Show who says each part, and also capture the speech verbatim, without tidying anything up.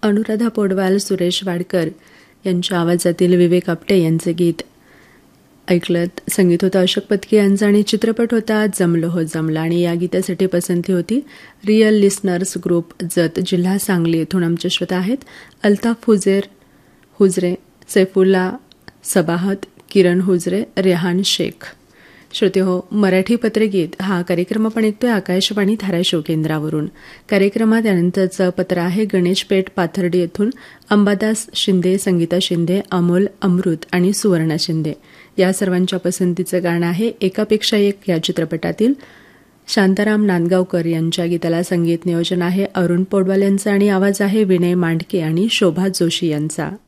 Speaker 1: अनुराधा पोडवाल, सुरेश वाडकर यांच्या आवाजातील विवेक आपटे यांचे गीत ऐकलत. संगीत होतं अशोक पत्की यांचं आणि चित्रपट होता जमलो हो जमला. आणि या गीतासाठी पसंती होती रियल लिस्नर्स ग्रुप जत, जिल्हा सांगली येथून. आमचे श्रोता आहेत अल्ताफ हुजेर हुजरे, सैफुल्ला सबाहत, किरण हुजरे, रेहान शेख. श्रोते हो, मराठी पत्रगीत हा कार्यक्रम आपण ऐकतोय आकाशवाणी धाराशिव केंद्रावरून. कार्यक्रमात यानंतरचं पत्र आहे गणेशपेठ पाथर्डी येथून अंबादास शिंदे, संगीता शिंदे, अमोल अमृत आणि सुवर्णा शिंदे. या सर्वांच्या पसंतीचं गाणं आहे एकापेक्षा एक या चित्रपटातील. शांताराम नांदगावकर यांच्या गीताला संगीत नियोजन आहे अरुण पोडवाल यांचा आणि आवाज आहे विनय मांडके आणि शोभा जोशी यांचा.